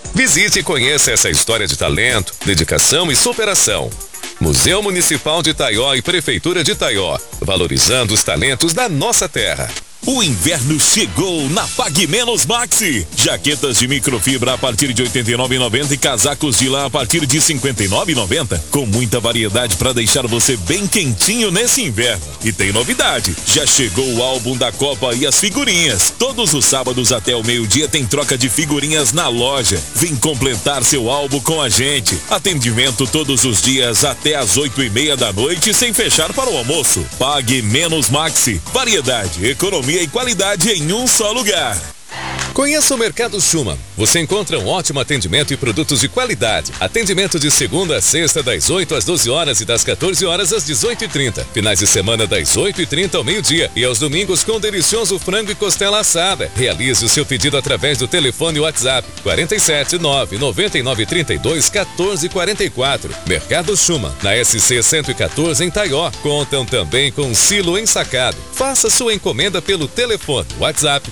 Visite e conheça essa história de talento, dedicação e superação. Museu Municipal de Itaió e Prefeitura de Itaió, valorizando os talentos da nossa terra. O inverno chegou na Pague Menos Maxi. Jaquetas de microfibra a partir de R$ 89,90 e casacos de lã a partir de R$ 59,90. Com muita variedade para deixar você bem quentinho nesse inverno. E tem novidade, já chegou o álbum da Copa e as figurinhas. Todos os sábados até o meio-dia tem troca de figurinhas na loja. Vem completar seu álbum com a gente. Atendimento todos os dias até às 8:30 da noite sem fechar para o almoço. Pague Menos Maxi. Variedade, economia e qualidade em um só lugar. Conheça o Mercado Schumann. Você encontra um ótimo atendimento e produtos de qualidade. Atendimento de segunda a sexta, das 8 às 12 horas e das 14 horas às 18h30. Finais de semana, das 8h30 ao meio-dia. E aos domingos, com delicioso frango e costela assada. Realize o seu pedido através do telefone WhatsApp 479-9932-1444. Mercado Schumann, na SC 114 em Itaió. Contam também com silo ensacado. Faça sua encomenda pelo telefone WhatsApp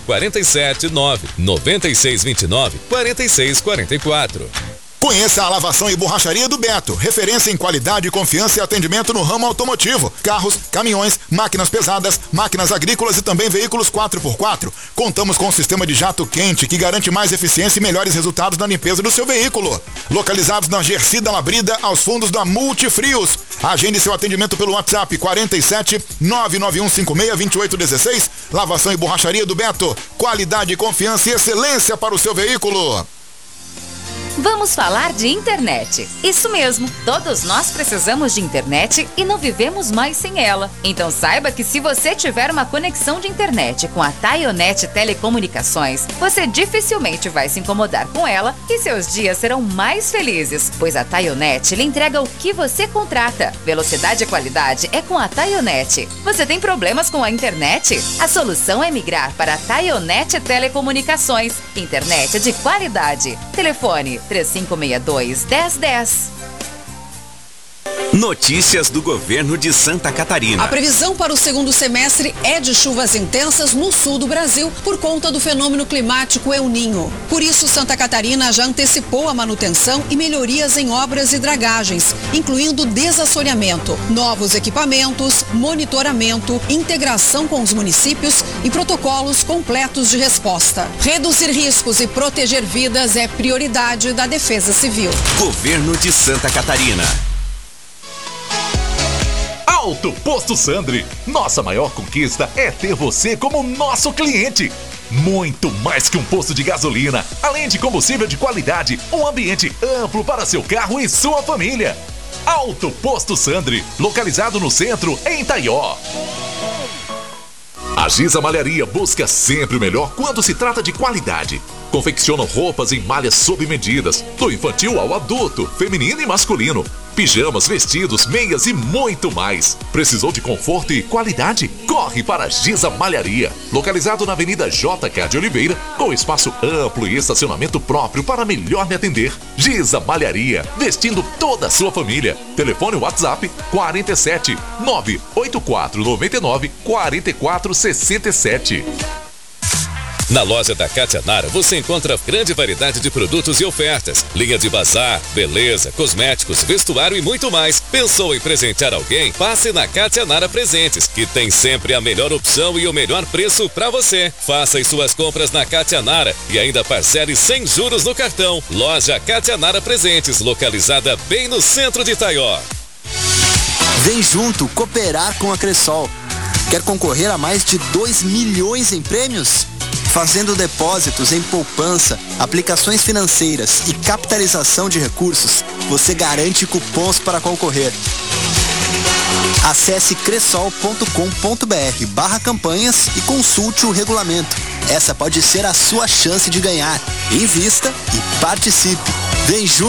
479-9629-4644. Conheça a lavação e borracharia do Beto, referência em qualidade, confiança e atendimento no ramo automotivo. Carros, caminhões, máquinas pesadas, máquinas agrícolas e também veículos 4x4. Contamos com um sistema de jato quente que garante mais eficiência e melhores resultados na limpeza do seu veículo. Localizados na Gercida Labrida, aos fundos da Multifrios. Agende seu atendimento pelo WhatsApp 47-99156-2816. Lavação e borracharia do Beto. Qualidade, confiança e excelência para o seu veículo. Vamos falar de internet. Isso mesmo, todos nós precisamos de internet e não vivemos mais sem ela. Então saiba que se você tiver uma conexão de internet com a Taionet Telecomunicações, você dificilmente vai se incomodar com ela e seus dias serão mais felizes, pois a Taionet lhe entrega o que você contrata. Velocidade e qualidade é com a Taionet. Você tem problemas com a internet? A solução é migrar para a Taionet Telecomunicações. Internet de qualidade. Telefone 3562-1010. Notícias do governo de Santa Catarina. A previsão para o segundo semestre é de chuvas intensas no sul do Brasil por conta do fenômeno climático El Niño. Por isso, Santa Catarina já antecipou a manutenção e melhorias em obras e dragagens, incluindo desassoreamento, novos equipamentos, monitoramento, integração com os municípios e protocolos completos de resposta. Reduzir riscos e proteger vidas é prioridade da Defesa Civil. Governo de Santa Catarina. Alto Posto Sandri. Nossa maior conquista é ter você como nosso cliente. Muito mais que um posto de gasolina, além de combustível de qualidade, um ambiente amplo para seu carro e sua família. Alto Posto Sandri, localizado no centro, em Itaió. A Giza Malharia busca sempre o melhor quando se trata de qualidade. Confeccionam roupas em malhas sob medidas, do infantil ao adulto, feminino e masculino. Pijamas, vestidos, meias e muito mais. Precisou de conforto e qualidade? Corre para a Giza Malharia. Localizado na Avenida J.K. de Oliveira, com espaço amplo e estacionamento próprio para melhor me atender. Giza Malharia, vestindo toda a sua família. Telefone WhatsApp 47 984 99 44 67. Na loja da Cátia Nara você encontra grande variedade de produtos e ofertas. Linha de bazar, beleza, cosméticos, vestuário e muito mais. Pensou em presentear alguém? Passe na Cátia Nara Presentes, que tem sempre a melhor opção e o melhor preço para você. Faça as suas compras na Cátia Nara e ainda parcele sem juros no cartão. Loja Cátia Nara Presentes, localizada bem no centro de Itaió. Vem junto cooperar com a Cressol. Quer concorrer a mais de 2 milhões em prêmios? Fazendo depósitos em poupança, aplicações financeiras e capitalização de recursos, você garante cupons para concorrer. Acesse cressol.com.br/campanhas e consulte o regulamento. Essa pode ser a sua chance de ganhar. Invista e participe. Vem junto!